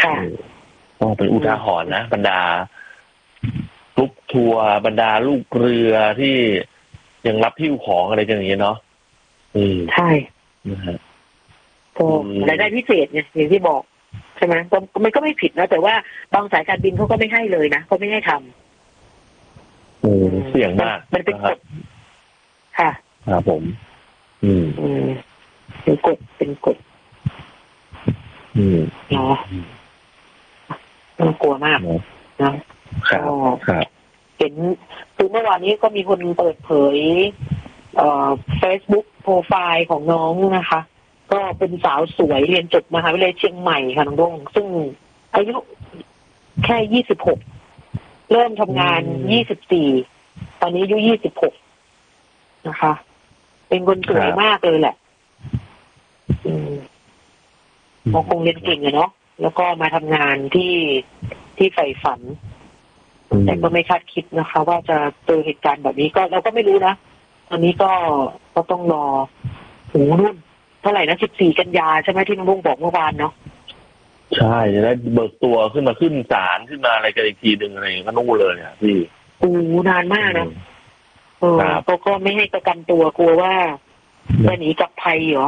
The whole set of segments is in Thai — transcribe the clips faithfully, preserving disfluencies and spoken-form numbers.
ต้องเป็นอุทาหรณ์นะบรรดาลูกทัวร์บรรดาลูกเรือที่ยังรับหิ้วของอะไรกันอย่างเงี้ยเนาะใช่นะฮะก็รายได้พิเศษไงอย่างที่บอกใช่ไหมมันก็ไม่ผิดนะแต่ว่าบางสายการบินเขาก็ไม่ให้เลยนะเขาไม่ให้ทำอืมเสี่ยงมากมันเป็นกฎค่ะครับผม อืมอืมเป็นกฎเป็นกฎอืมเนาะน่ากลัวมากนะครับครับเห็นคือเมื่อวานนี้ก็มีคนเปิดเผยเอ่อ Facebook โปรไฟล์ของน้องนะคะก็เป็นสาวสวยเรียนจบมหาวิทยาลัยเชียงใหม่ค่ะน้องดงซึ่งอายุแค่ยี่สิบหกเริ่มทำงานยี่สิบสี่ตอนนี้อายุยี่สิบหกนะคะเป็นคนสวยมากเลยแหละอืมเขาคงเรียนเก่งอะเนาะแล้วก็มาทำงานที่ที่ใฝ่ฝันแต่ก็ไม่คาดคิดนะคะ ว่าจะเจอเหตุการณ์แบบนี้ก็เราก็ไม่รู้นะตอนนี้ก็ก็ต้องรอหูนุ่นเท่าไหร่นะสิบสี่กันยาใช่ไหมที่น้องลุงบอกเมื่อวานเนาะใช่จะได้เบิกตัวขึ้นมาขึ้นศาลขึ้นมาอะไรกันอีกทีหนึ่งอะไรก็นู่นเลยเนี่ยพี่โอ้นานมากนะเออเขาก็ไม่ให้ประกันตัวกลัวว่าจะหนีกลับไทยเหรอ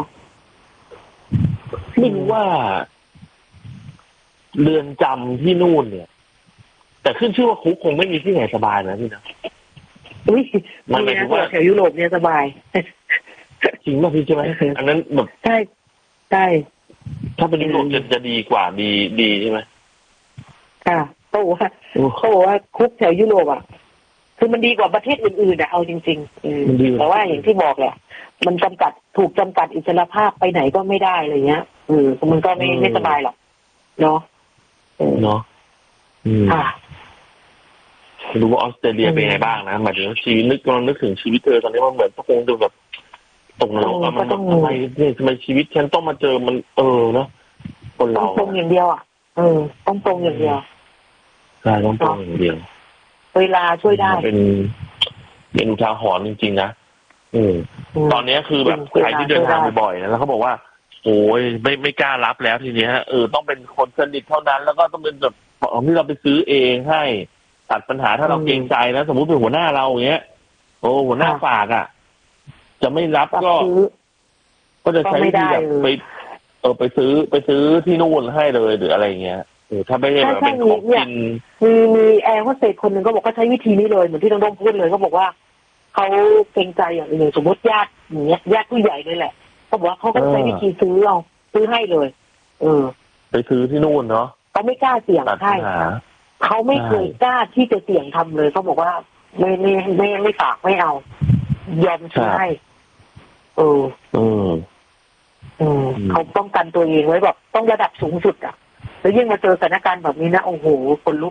ไม่รู้ว่าเรือนจำที่นู่นเนี่ยแต่ขึ้นชื่อว่าคุกคงไม่มีที่ไหนสบายนะพี่นะอุ้ยมันหมายถึงว่าแถวยุโรปเนี่ยสบายจริงป่ะพี่ใช่ไหมอันนั้นแบบใช่ใช่ถ้าเป็นยุโรปจะจะดีกว่าดีดีใช่ไหมค่ะเขาบอกว่าเขาบอกว่าคุกแถวยุโรปอ่ะคือมันดีกว่าประเทศอื่นๆอ่ะเอาจริงๆแต่ว่าอย่างที่บอกแหละมันจำกัดถูกจำกัดอิสรภาพไปไหนก็ไม่ได้อะไรเงี้ยเออมันก็ไม่ไม่สบายหรอกเนาะเนาะค่ะรู้ว่าออสเตรเลียเป็นไงบ้างนะหมายถึงชีวิตนึกลองนึกถึงชีวิตเธอตอนนี้มันเหมือนคงจะแบบตกนรกอะมันทำไมเนี่ยทำไมชีวิตฉันต้องมาเจอมันเออเนาะคนเราตรงอย่างเดียวอ่ะเออต้องตรงอย่างเดียวใช่ต้องตรงอย่างเดียวเวลาช่วยได้เป็นเป็นอุทาหรณ์จริงๆนะเออตอนนี้คือแบบใครที่เดินทางบ่อยๆนะแล้วเขาบอกว่าโอ้ยไม่ไม่กล้ารับแล้วทีนี้เออต้องเป็นคนสนิทเท่านั้นแล้วก็ต้องเป็นแบบของที่เราไปซื้อเองให้ตัดปัญหาถ้าเราเกรงใจนะสมมุติเป็นหัวหน้าเราอย่างเงี้ยโอ้หัวหน้าฝากอ่ะจะไม่รับก็ก็จะใช้วิธีแบบไปเออไปซื้อไปซื้อที่นู่นให้เลยหรืออะไรเงี้ยเออถ้าไม่ได้แบบเป็นของกินมีมีแอร์โฮสเตสคนหนึ่งก็บอกก็ใช้วิธีนี้เลยเหมือนที่น้องดงพูดเลยเขาบอกว่าเขาเกรงใจอย่างอื่นสมมติญาติอย่างเงี้ยญาติผู้ใหญ่เลยแหละเขาบอกว่าเขาก็ใช้วิธีซื้อเอาซื้อให้เลยเออไปซื้อที่นู่นเนาะเขาไม่กล้าเสี่ยงใช่เขาไม่เคยกล้าที่จะเสี่ยงทำเลยเขาบอกว่าไม่ไม่ไม่ไม่ฝากไม่เอายอมซื้อให้เออเออเออเขาป้องกันตัวเองไว้แบบต้องระดับสูงสุดอ่ะแล้วยิ่งมาเจอสถานการณ์แบบนี้นะโอ้โหคนลุก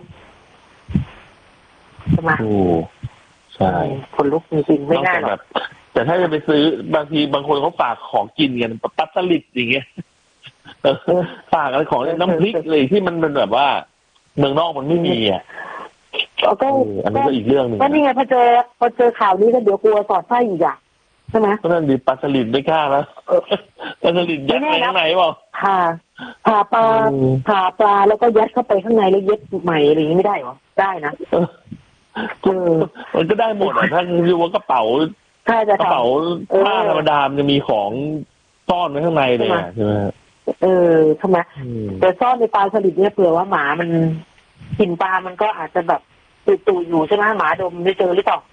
ใช่ไหมโอ้ใช่คนลุกจริงๆไม่ง่ายหรอกแต่ถ้าจะไปซื้อบางทีบางคนเขาฝากของกินกันปลาสลิดอย่างเงี้ยฝากอะไรของน้ำพริกเลยที่มันเป็นแบบว่าเมืองนอกมันไม่มีอ่ะก็อันนี้ก็อีกเรื่องนึงก็นี่ไงพอเจอพอเจอข่าวนี้ก็เดี๋ยวกลัวสอดไส้อีกอ่ะใช่ไหมก็นั่นดิปลาสลิดไม่กล้าแล้วปลาสลิดยัดไปข้างในเปล่าผ่าผ่าปลาผ่าปลาแล้วก็ยัดเข้าไปข้างในแล้วเย็บใหม่อะไรอย่างนี้ไม่ได้หรอได้นะมันก็ได้หมดอ่ะถ้าคือว่ากระเป๋ากระเป๋าผ้าธรรมดามันจะมีของซ่อนไว้ข้างในเลยใช่ไหมเออทำไมแต่ซ่อนในปลาสลิดเนี่ยเผื่อว่าหมามันกินปลามันก็อาจจะแบบตุ่ๆอยู่ใช่ไหมหมาดมไม่เจอหรือเปล่า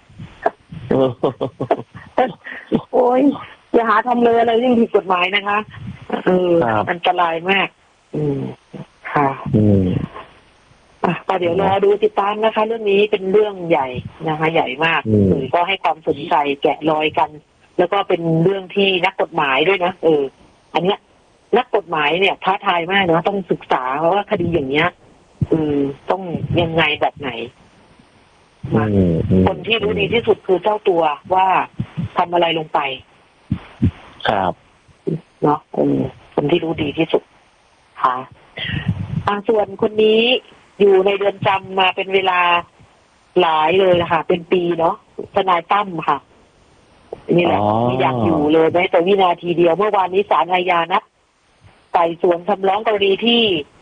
โอ้ยอย่าหาทำเลยอะไรยิ่งผิดกฎหมายนะคะเอออันตรายมากอืมค่ะอืมอ่ะก็เดี๋ยวรอดูติดตามนะคะเรื่องนี้เป็นเรื่องใหญ่นะคะใหญ่มากสื่อก็ให้ความสนใจแกะรอยกันแล้วก็เป็นเรื่องที่นักกฎหมายด้วยนะเอออันเนี้ยนักกฎหมายเนี่ยท้าทายมากนะต้องศึกษาเพราะว่าคดีอย่างเนี้ยอืมต้องยังไงแบบไหนคนที่รู้ดีที่สุดคือเจ้าตัวว่าทำอะไรลงไปครับเนาะคนที่รู้ดีที่สุดค่ะอ่าส่วนคนนี้อยู่ในเรือนจำมาเป็นเวลาหลายเลยนะคะเป็นปีเนาะทนายตั้มค่ะนี่แหละไม่อยากอยู่เลยแม้แต่วินาทีเดียวเมื่อวานนี้ศาลอาญานัดไต่สวนคำร้องกรณีที่